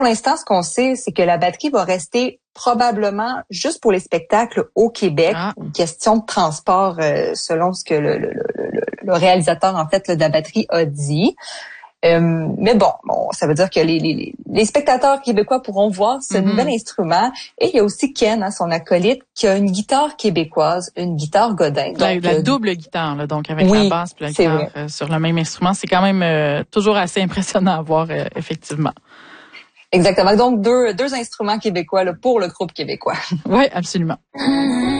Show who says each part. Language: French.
Speaker 1: Pour l'instant, ce qu'on sait, c'est que la batterie va rester probablement juste pour les spectacles au Québec. Une question de transport, selon ce que le réalisateur, en fait, de la batterie a dit. Mais bon, ça veut dire que les spectateurs québécois pourront voir ce nouvel instrument. Et il y a aussi Ken, son acolyte, qui a une guitare québécoise, une guitare Godin.
Speaker 2: Donc, la double guitare, là, donc avec la basse et la guitare sur le même instrument. C'est quand même toujours assez impressionnant à voir, effectivement.
Speaker 1: Exactement. Donc, deux instruments québécois là, pour le groupe québécois.
Speaker 2: Oui, absolument.